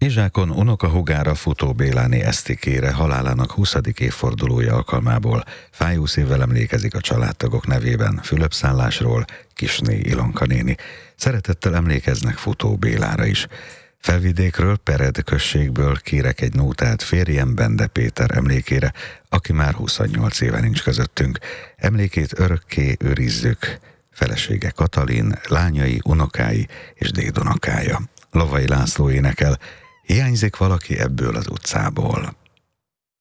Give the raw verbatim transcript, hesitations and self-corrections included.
Izsákon unokahúgára Futó Béláné Esztikére halálának huszadik évfordulója alkalmából fájószívvel emlékezik a családtagok nevében Fülöp-Szállásról Kisné Ilonka néni. Szeretettel emlékeznek Futó Bélára is. Felvidékről, Pered községből kérek egy nótát férjem Bende Péter emlékére, aki már huszonnyolc éve nincs közöttünk. Emlékét örökké őrizzük, felesége Katalin, lányai, unokái és dédunokája. Lovai László énekel, hiányzik valaki ebből az utcából.